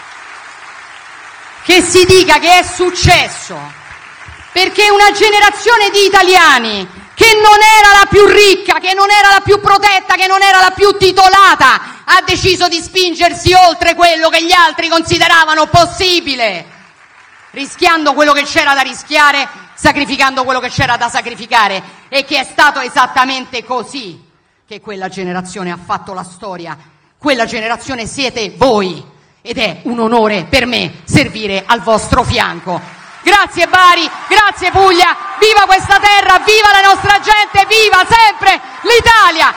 che si dica che è successo perché una generazione di italiani che non era la più ricca, che non era la più protetta, che non era la più titolata, ha deciso di spingersi oltre quello che gli altri consideravano possibile, rischiando quello che c'era da rischiare, sacrificando quello che c'era da sacrificare, e che è stato esattamente così che quella generazione ha fatto la storia. Quella generazione siete voi, ed è un onore per me servire al vostro fianco. Grazie Bari, grazie Puglia, viva questa terra, viva la nostra gente, viva sempre l'Italia!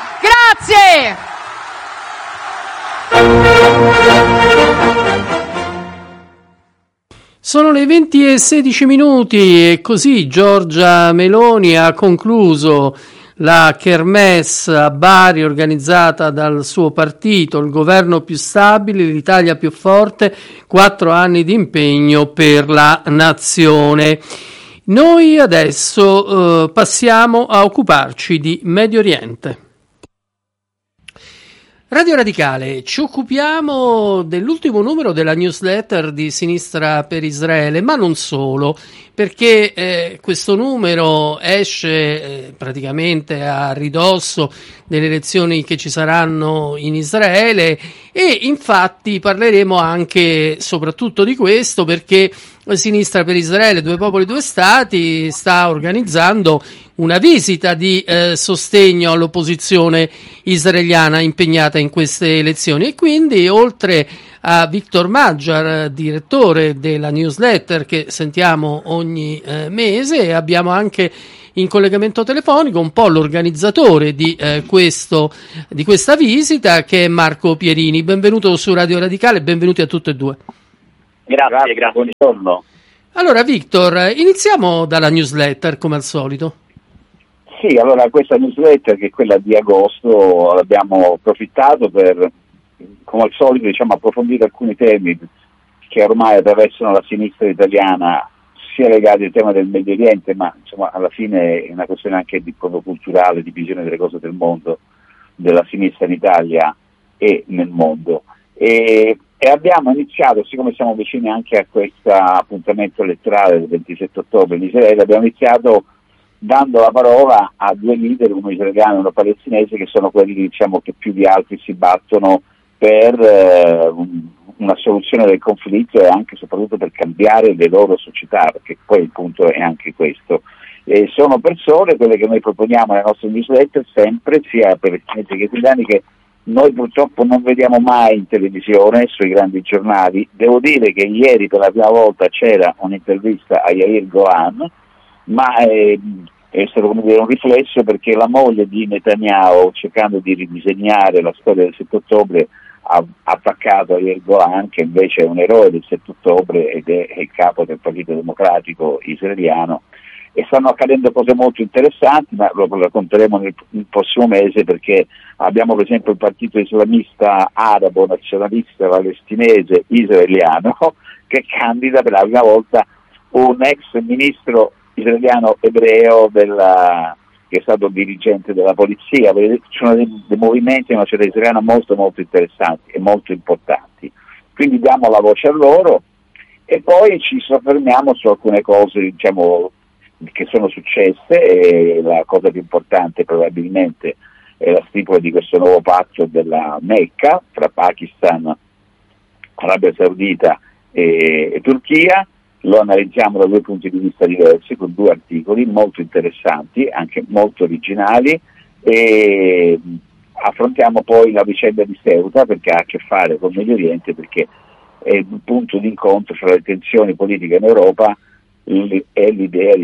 Grazie! Sono le 20:16 e così Giorgia Meloni ha concluso la kermesse a Bari organizzata dal suo partito, il governo più stabile, l'Italia più forte, 4 anni di impegno per la nazione. Noi adesso passiamo a occuparci di Medio Oriente. Radio Radicale, ci occupiamo dell'ultimo numero della newsletter di Sinistra per Israele, ma non solo, perché questo numero esce praticamente a ridosso delle elezioni che ci saranno in Israele, e infatti parleremo anche soprattutto di questo, perché Sinistra per Israele, Due Popoli, Due Stati sta organizzando una visita di sostegno all'opposizione israeliana impegnata in queste elezioni, e quindi oltre a Victor Maggiar, direttore della newsletter che sentiamo ogni mese, abbiamo anche in collegamento telefonico, un po' l'organizzatore di questa visita, che è Marco Pierini. Benvenuto su Radio Radicale, benvenuti a tutte e due. Grazie, buongiorno. Allora Victor, iniziamo dalla newsletter come al solito. Sì, allora questa newsletter, che è quella di agosto, abbiamo approfittato per, come al solito, approfondire alcuni temi che ormai attraversano la sinistra italiana, sia legati al tema del Medio Oriente, ma alla fine è una questione anche di proprio culturale, di visione delle cose del mondo, della sinistra in Italia e nel mondo. E abbiamo iniziato, siccome siamo vicini anche a questo appuntamento elettorale del 27 ottobre in Israele, abbiamo iniziato dando la parola a due leader, uno israeliano e uno palestinese, che sono quelli che più di altri si battono per una soluzione del conflitto e anche e soprattutto per cambiare le loro società, perché poi il punto è anche questo. Sono persone, quelle che noi proponiamo nelle nostre newsletter, sempre, sia palestinesi che italiani, che noi purtroppo non vediamo mai in televisione, sui grandi giornali. Devo dire che ieri per la prima volta c'era un'intervista a Yair Golan, ma è stato un riflesso, perché la moglie di Netanyahu, cercando di ridisegnare la storia del 7 ottobre, ha attaccato Yair Golan, che invece è un eroe del 7 ottobre ed è il capo del Partito Democratico israeliano. E stanno accadendo cose molto interessanti, ma lo racconteremo nel prossimo mese, perché abbiamo per esempio il partito islamista arabo nazionalista palestinese israeliano che candida per la prima volta un ex ministro israeliano ebreo che è stato dirigente della polizia. Ci sono dei movimenti nella società israeliana molto molto interessanti e molto importanti, quindi diamo la voce a loro e poi ci soffermiamo su alcune cose che sono successe. E la cosa più importante probabilmente è la stipula di questo nuovo patto della Mecca fra Pakistan, Arabia Saudita e Turchia. Lo analizziamo da due punti di vista diversi, con due articoli molto interessanti, anche molto originali, e affrontiamo poi la vicenda di Ceuta, perché ha a che fare con il Medio Oriente, perché è il punto di incontro fra le tensioni politiche in Europa e l'idea,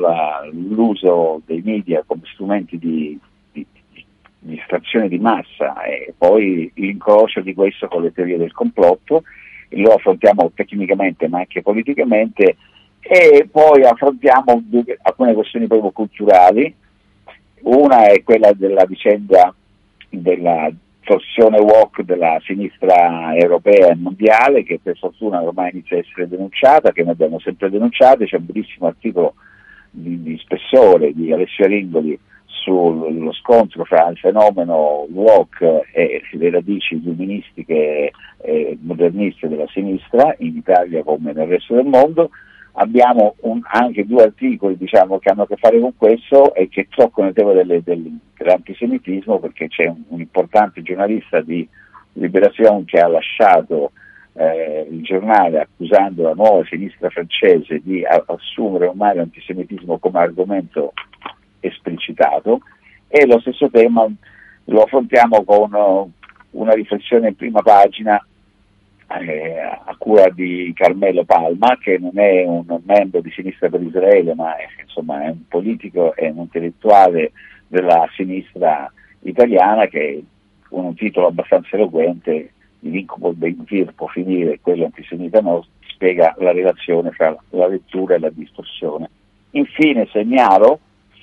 l'uso dei media come strumenti di distrazione di massa, e poi l'incrocio di questo con le teorie del complotto. Lo affrontiamo tecnicamente ma anche politicamente, e poi affrontiamo alcune questioni proprio culturali. Una è quella della vicenda della torsione woke della sinistra europea e mondiale, che per fortuna ormai inizia a essere denunciata, che noi abbiamo sempre denunciato. C'è un bellissimo articolo di spessore di Alessio Ringoli sullo scontro fra il fenomeno woke e le radici illuministiche e moderniste della sinistra in Italia come nel resto del mondo. Abbiamo anche due articoli che hanno a che fare con questo e che toccano il tema dell'antisemitismo, perché c'è un importante giornalista di Libération che ha lasciato il giornale accusando la nuova sinistra francese di assumere ormai l'antisemitismo come argomento esplicitato, e lo stesso tema lo affrontiamo con una riflessione in prima pagina a cura di Carmelo Palma, che non è un membro di Sinistra per Israele, ma è un politico e un intellettuale della sinistra italiana, che con un titolo abbastanza eloquente, "L'incubo del Ben-Gvir può finire, quello antisemita no", spiega la relazione fra la lettura e la distorsione. Infine segnalo,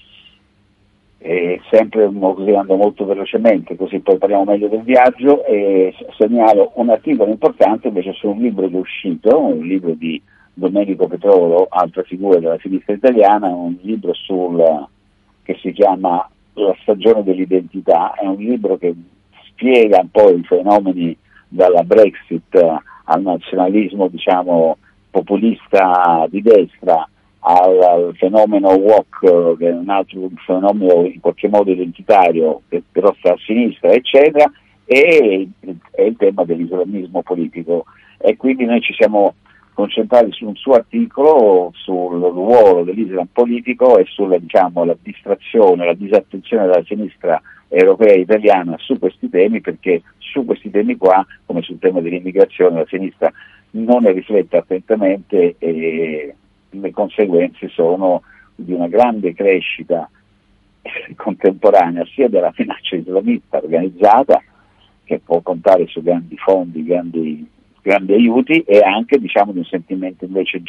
sempre andando molto velocemente, così poi parliamo meglio del viaggio, e segnalo un articolo importante invece su un libro che è uscito, un libro di Domenico Petrolo, altra figura della sinistra italiana, un libro che si chiama La stagione dell'identità. È un libro che spiega un po' i fenomeni dalla Brexit al nazionalismo populista di destra, al fenomeno woke, che è un altro fenomeno in qualche modo identitario, che però sta a sinistra, eccetera, e il tema dell'islamismo politico. E quindi noi ci siamo concentrati su un suo articolo sul ruolo dell'Islam politico e sulla la distrazione, la disattenzione della sinistra europea e italiana su questi temi, perché su questi temi qua, come sul tema dell'immigrazione, la sinistra non ne riflette attentamente, e le conseguenze sono di una grande crescita contemporanea sia della minaccia islamista organizzata, che può contare su grandi fondi, grandi aiuti, e anche, diciamo, di un sentimento invece